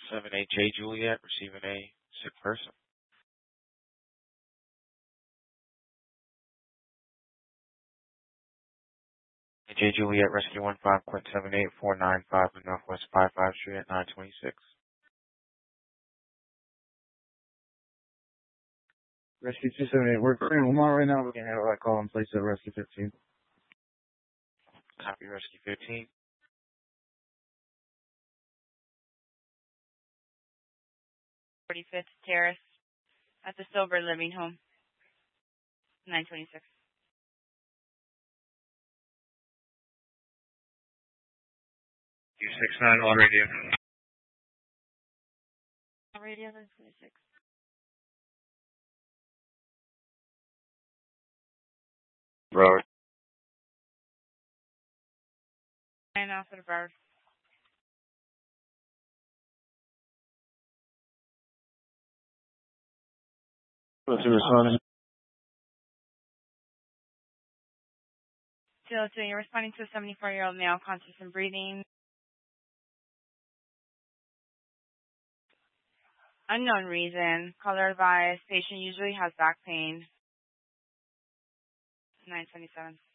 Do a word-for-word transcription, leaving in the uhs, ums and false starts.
seven eight J Juliet, receiving a sick person. J Juliet, Rescue one five point seven eight four nine five Northwest five five Street at nine twenty-six. Rescue two seven eight, we're in Lamar right now. We can handle that call in place of Rescue fifteen. Copy, Rescue fifteen. forty-fifth Terrace at the Silver Living Home, nine twenty-six. two six nine on radio. On radio, nine twenty-six. Road. And off of the Broward. What's the responding? two oh two, you're responding to a seventy-four-year-old male, conscious and breathing. Unknown reason. Caller advised. Patient usually has back pain. nine twenty-seven.